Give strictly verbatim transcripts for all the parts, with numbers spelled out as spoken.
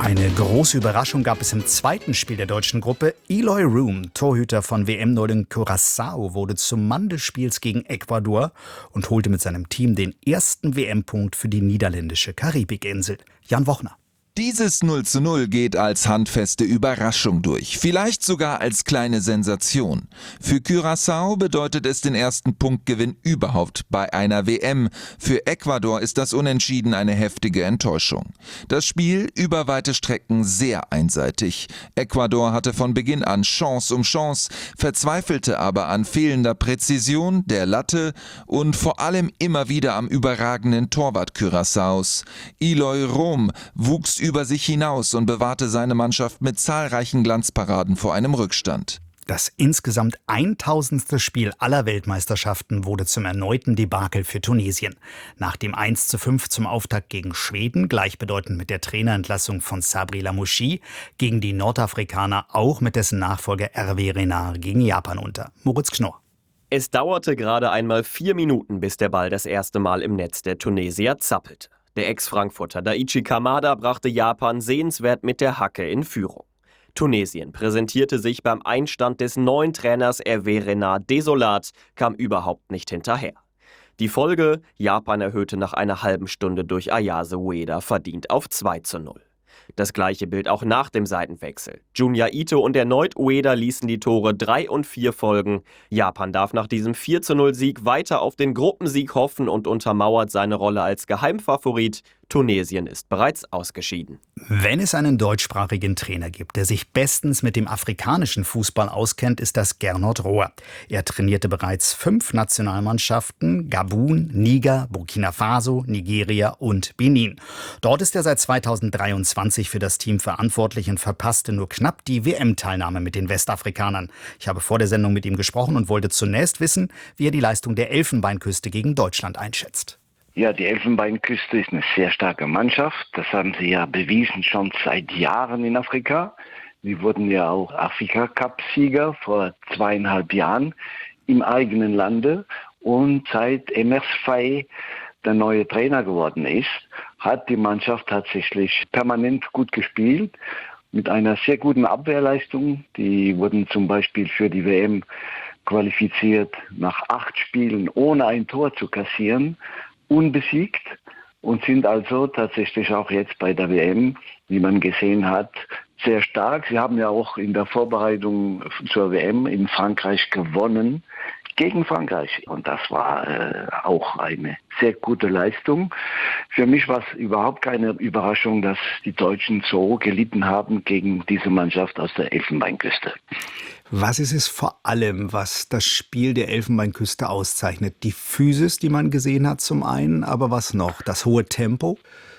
Eine große Überraschung gab es im zweiten Spiel der deutschen Gruppe. Eloy Room, Torhüter von W M-Neuling Curaçao, wurde zum Mann des Spiels gegen Ecuador und holte mit seinem Team den ersten W M-Punkt für die niederländische Karibikinsel. Jan Wochner. Dieses null zu null geht als handfeste Überraschung durch, vielleicht sogar als kleine Sensation. Für Curaçao bedeutet es den ersten Punktgewinn überhaupt bei einer W M. Für Ecuador ist das Unentschieden eine heftige Enttäuschung. Das Spiel über weite Strecken sehr einseitig. Ecuador hatte von Beginn an Chance um Chance, verzweifelte aber an fehlender Präzision, der Latte und vor allem immer wieder am überragenden Torwart Curaçaos. Eloy Room wuchs über sich hinaus und bewahrte seine Mannschaft mit zahlreichen Glanzparaden vor einem Rückstand. Das insgesamt tausendste Spiel aller Weltmeisterschaften wurde zum erneuten Debakel für Tunesien. Nach dem eins zu fünf zum Auftakt gegen Schweden, gleichbedeutend mit der Trainerentlassung von Sabri Lamouchi, gegen die Nordafrikaner auch mit dessen Nachfolger Hervé Renard gegen Japan unter. Moritz Knorr. Es dauerte gerade einmal vier Minuten, bis der Ball das erste Mal im Netz der Tunesier zappelte. Der Ex-Frankfurter Daichi Kamada brachte Japan sehenswert mit der Hacke in Führung. Tunesien präsentierte sich beim Einstand des neuen Trainers Hervé Renard desolat, kam überhaupt nicht hinterher. Die Folge: Japan erhöhte nach einer halben Stunde durch Ayase Ueda verdient auf zwei zu null. Das gleiche Bild auch nach dem Seitenwechsel. Junya Ito und erneut Ueda ließen die Tore drei und vier folgen. Japan darf nach diesem vier zu null Sieg weiter auf den Gruppensieg hoffen und untermauert seine Rolle als Geheimfavorit. Tunesien ist bereits ausgeschieden. Wenn es einen deutschsprachigen Trainer gibt, der sich bestens mit dem afrikanischen Fußball auskennt, ist das Gernot Rohr. Er trainierte bereits fünf Nationalmannschaften: Gabun, Niger, Burkina Faso, Nigeria und Benin. Dort ist er seit zweitausenddreiundzwanzig für das Team verantwortlich und verpasste nur knapp die W M-Teilnahme mit den Westafrikanern. Ich habe vor der Sendung mit ihm gesprochen und wollte zunächst wissen, wie er die Leistung der Elfenbeinküste gegen Deutschland einschätzt. Ja, die Elfenbeinküste ist eine sehr starke Mannschaft. Das haben sie ja bewiesen schon seit Jahren in Afrika. Sie wurden ja auch Afrika-Cup-Sieger vor zweieinhalb Jahren im eigenen Lande. Und seit Emers Faye der neue Trainer geworden ist, hat die Mannschaft tatsächlich permanent gut gespielt. Mit einer sehr guten Abwehrleistung. Die wurden zum Beispiel für die W M qualifiziert nach acht Spielen ohne ein Tor zu kassieren. Unbesiegt und sind also tatsächlich auch jetzt bei der W M, wie man gesehen hat, sehr stark. Sie haben ja auch in der Vorbereitung zur W M in Frankreich gewonnen, gegen Frankreich. Und das war äh, auch eine sehr gute Leistung. Für mich war es überhaupt keine Überraschung, dass die Deutschen so gelitten haben gegen diese Mannschaft aus der Elfenbeinküste. Was ist es vor allem, was das Spiel der Elfenbeinküste auszeichnet? Die Physis, die man gesehen hat zum einen, aber was noch? Das hohe Tempo?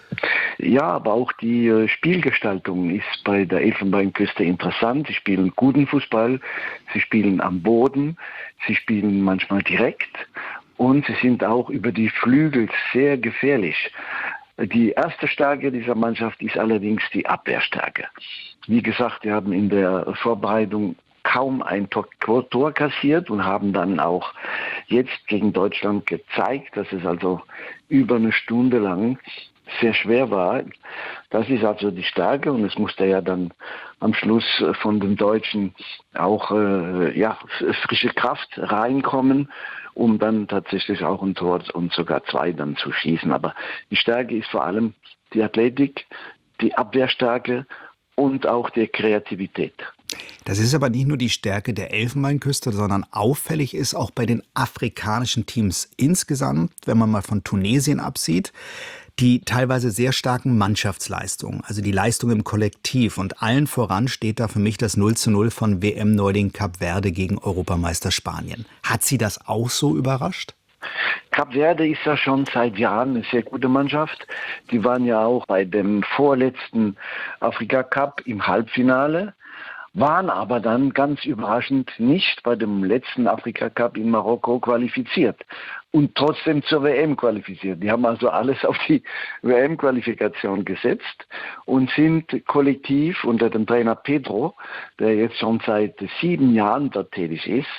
Ja, aber auch die äh, Spielgestaltung ist bei der Elfenbeinküste interessant. Sie spielen guten Fußball, sie spielen am Boden, sie spielen manchmal direkt und sie sind auch über die Flügel sehr gefährlich. Die erste Stärke dieser Mannschaft ist allerdings die Abwehrstärke. Wie gesagt, wir haben in der Vorbereitung kaum ein Tor, Tor kassiert und haben dann auch jetzt gegen Deutschland gezeigt, dass es also über eine Stunde lang sehr schwer war. Das ist also die Stärke und es musste ja dann am Schluss von den Deutschen auch äh, ja, frische Kraft reinkommen, um dann tatsächlich auch ein Tor und sogar zwei dann zu schießen. Aber die Stärke ist vor allem die Athletik, die Abwehrstärke und auch die Kreativität. Das ist aber nicht nur die Stärke der Elfenbeinküste, sondern auffällig ist auch bei den afrikanischen Teams insgesamt, wenn man mal von Tunesien absieht, die teilweise sehr starken Mannschaftsleistungen, also die Leistung im Kollektiv. Und allen voran steht da für mich das null zu null von W M-Neuling Kap Verde gegen Europameister Spanien. Hat Sie das auch so überrascht? Kap Verde ist ja schon seit Jahren eine sehr gute Mannschaft. Die waren ja auch bei dem vorletzten Afrika Cup im Halbfinale, waren aber dann ganz überraschend nicht bei dem letzten Afrika Cup in Marokko qualifiziert und trotzdem zur W M qualifiziert. Die haben also alles auf die W M-Qualifikation gesetzt und sind kollektiv unter dem Trainer Pedro, der jetzt schon seit sieben Jahren dort tätig ist,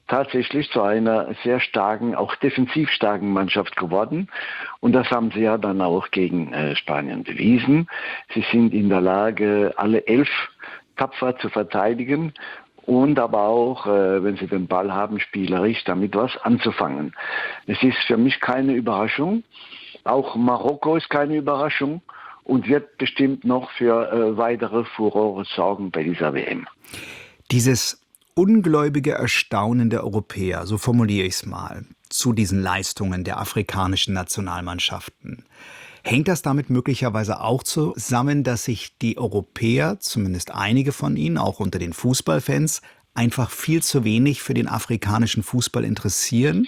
tatsächlich zu einer sehr starken, auch defensiv starken Mannschaft geworden. Und das haben sie ja dann auch gegen äh, Spanien bewiesen. Sie sind in der Lage, alle elf tapfer zu verteidigen und aber auch, äh, wenn sie den Ball haben, spielerisch damit was anzufangen. Es ist für mich keine Überraschung. Auch Marokko ist keine Überraschung und wird bestimmt noch für äh, weitere Furore sorgen bei dieser W M. Dieses ungläubige Erstaunen der Europäer, so formuliere ich es mal, zu diesen Leistungen der afrikanischen Nationalmannschaften. Hängt das damit möglicherweise auch zusammen, dass sich die Europäer, zumindest einige von ihnen, auch unter den Fußballfans, einfach viel zu wenig für den afrikanischen Fußball interessieren?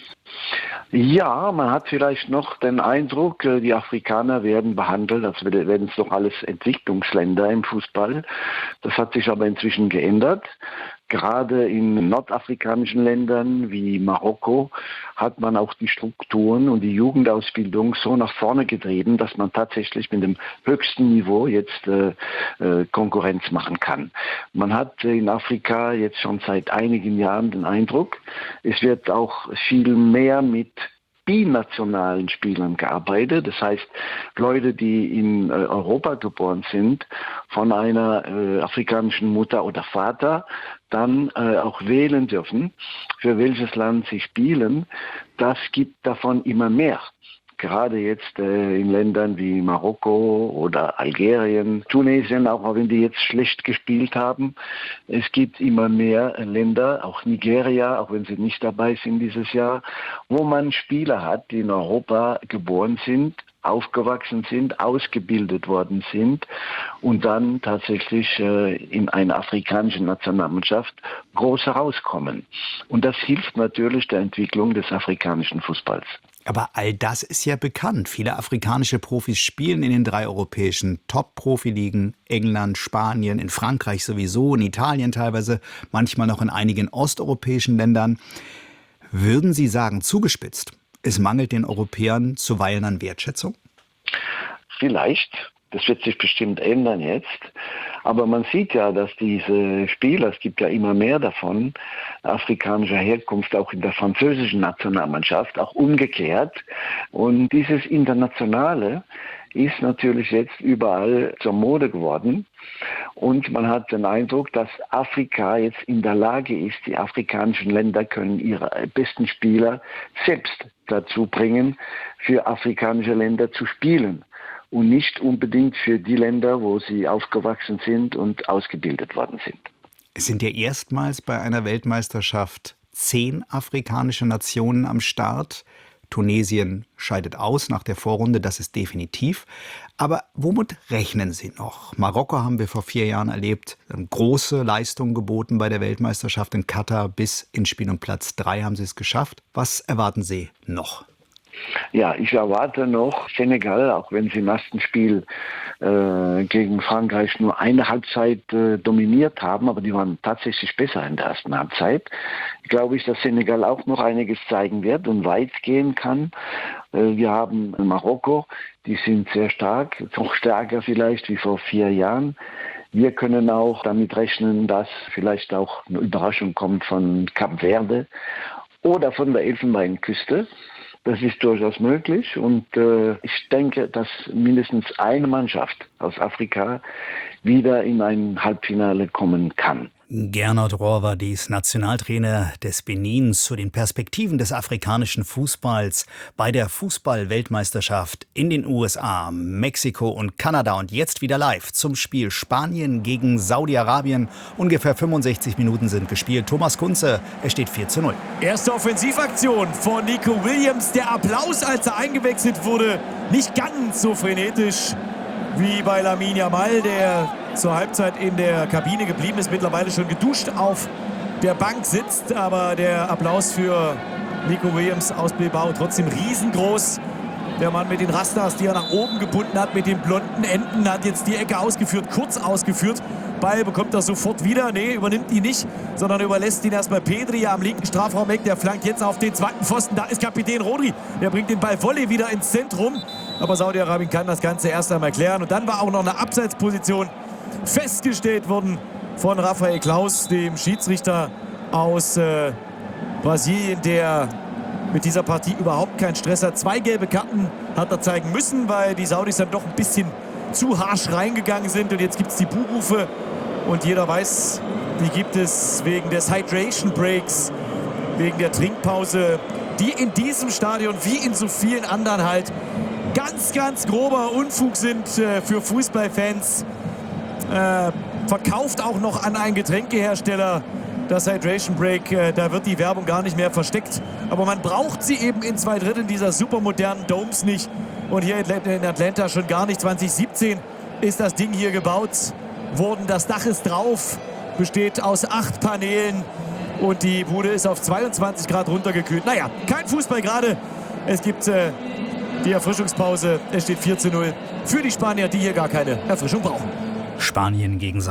Ja, man hat vielleicht noch den Eindruck, die Afrikaner werden behandelt, als wären es doch alles Entwicklungsländer im Fußball. Das hat sich aber inzwischen geändert. Gerade in nordafrikanischen Ländern wie Marokko hat man auch die Strukturen und die Jugendausbildung so nach vorne getrieben, dass man tatsächlich mit dem höchsten Niveau jetzt äh, äh, Konkurrenz machen kann. Man hat in Afrika jetzt schon seit einigen Jahren den Eindruck, es wird auch viel mehr mit binationalen Spielern gearbeitet. Das heißt, Leute, die in äh, Europa geboren sind, von einer äh, afrikanischen Mutter oder Vater, dann äh, auch wählen dürfen, für welches Land sie spielen. Das gibt davon immer mehr. Gerade jetzt äh, in Ländern wie Marokko oder Algerien, Tunesien, auch wenn die jetzt schlecht gespielt haben. Es gibt immer mehr Länder, auch Nigeria, auch wenn sie nicht dabei sind dieses Jahr, wo man Spieler hat, die in Europa geboren sind, aufgewachsen sind, ausgebildet worden sind und dann tatsächlich äh, in einer afrikanischen Nationalmannschaft groß herauskommen. Und das hilft natürlich der Entwicklung des afrikanischen Fußballs. Aber all das ist ja bekannt. Viele afrikanische Profis spielen in den drei europäischen Top-Profiligen. England, Spanien, in Frankreich sowieso, in Italien teilweise, manchmal noch in einigen osteuropäischen Ländern. Würden Sie sagen, zugespitzt, es mangelt den Europäern zuweilen an Wertschätzung? Vielleicht. Das wird sich bestimmt ändern jetzt. Aber man sieht ja, dass diese Spieler, es gibt ja immer mehr davon, afrikanischer Herkunft, auch in der französischen Nationalmannschaft, auch umgekehrt. Und dieses Internationale ist natürlich jetzt überall zur Mode geworden. Und man hat den Eindruck, dass Afrika jetzt in der Lage ist, die afrikanischen Länder können ihre besten Spieler selbst dazu bringen, für afrikanische Länder zu spielen. Und nicht unbedingt für die Länder, wo sie aufgewachsen sind und ausgebildet worden sind. Es sind ja erstmals bei einer Weltmeisterschaft zehn afrikanische Nationen am Start. Tunesien scheidet aus nach der Vorrunde, das ist definitiv. Aber womit rechnen Sie noch? Marokko haben wir vor vier Jahren erlebt, haben große Leistungen geboten bei der Weltmeisterschaft in Katar. Bis ins Spiel um Platz drei haben sie es geschafft. Was erwarten Sie noch? Ja, ich erwarte noch Senegal, auch wenn sie im ersten Spiel äh, gegen Frankreich nur eine Halbzeit äh, dominiert haben, aber die waren tatsächlich besser in der ersten Halbzeit. Glaube ich, dass Senegal auch noch einiges zeigen wird und weit gehen kann. Äh, wir haben Marokko, die sind sehr stark, noch stärker vielleicht wie vor vier Jahren. Wir können auch damit rechnen, dass vielleicht auch eine Überraschung kommt von Kap Verde oder von der Elfenbeinküste. Das ist durchaus möglich und äh, ich denke, dass mindestens eine Mannschaft aus Afrika wieder in ein Halbfinale kommen kann. Gernot Rohr war dies, Nationaltrainer des Benins, zu den Perspektiven des afrikanischen Fußballs bei der Fußball-Weltmeisterschaft in den U S A, Mexiko und Kanada. Und jetzt wieder live zum Spiel Spanien gegen Saudi-Arabien. Ungefähr fünfundsechzig Minuten sind gespielt. Thomas Kunze, es steht vier zu null. Erste Offensivaktion von Nico Williams. Der Applaus, als er eingewechselt wurde, nicht ganz so frenetisch wie bei Lamine Yamal, der zur Halbzeit in der Kabine geblieben ist, mittlerweile schon geduscht auf der Bank sitzt. Aber der Applaus für Nico Williams aus Bilbao trotzdem riesengroß. Der Mann mit den Rastas, die er nach oben gebunden hat, mit den blonden Enden, hat jetzt die Ecke ausgeführt, kurz ausgeführt. Ball bekommt er sofort wieder. Nee, übernimmt ihn nicht, sondern überlässt ihn erstmal Pedri am linken Strafraum weg. Der flankt jetzt auf den zweiten Pfosten. Da ist Kapitän Rodri. Der bringt den Ball Volley wieder ins Zentrum. Aber Saudi-Arabien kann das Ganze erst einmal klären. Und dann war auch noch eine Abseitsposition festgestellt worden von Raphael Klaus, dem Schiedsrichter aus äh, Brasilien, der mit dieser Partie überhaupt keinen Stress hat. Zwei gelbe Karten hat er zeigen müssen, weil die Saudis dann doch ein bisschen zu harsch reingegangen sind. Und jetzt gibt es die Buhrufe. Und jeder weiß, die gibt es wegen des Hydration Breaks, wegen der Trinkpause, die in diesem Stadion wie in so vielen anderen halt ganz, ganz grober Unfug sind äh, für Fußballfans. Äh, verkauft auch noch an einen Getränkehersteller das Hydration Break. Äh, da wird die Werbung gar nicht mehr versteckt. Aber man braucht sie eben in zwei Dritteln dieser supermodernen Domes nicht. Und hier in Atlanta schon gar nicht. zwanzig siebzehn ist das Ding hier gebaut worden. Das Dach ist drauf, besteht aus acht Paneelen. Und die Bude ist auf zweiundzwanzig Grad runtergekühlt. Naja, kein Fußball gerade. Es gibt äh, die Erfrischungspause. Es steht vier zu null für die Spanier, die hier gar keine Erfrischung brauchen. Spanien gegen